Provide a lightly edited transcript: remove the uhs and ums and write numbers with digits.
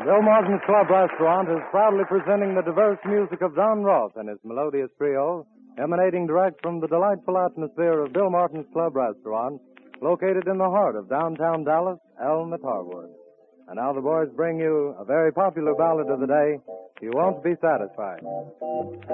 Bill Martin's Club Restaurant is proudly presenting the diverse music of Don Ross and his melodious trio, emanating direct from the delightful atmosphere of Bill Martin's Club Restaurant, located in the heart of downtown Dallas, Elm at Harwood. And now the boys bring you a very popular ballad of the day, You Won't Be Satisfied.